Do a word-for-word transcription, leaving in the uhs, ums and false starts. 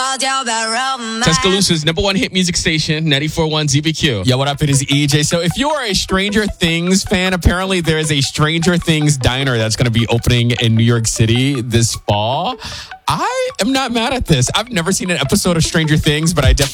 Tuscaloosa's number one hit music station, ninety-four point one Z B Q. Yo, what up? It is E J. So if you are a Stranger Things fan, apparently there is a Stranger Things diner that's going to be opening in New York City this fall. I am not mad at this. I've never seen an episode of Stranger Things, but I definitely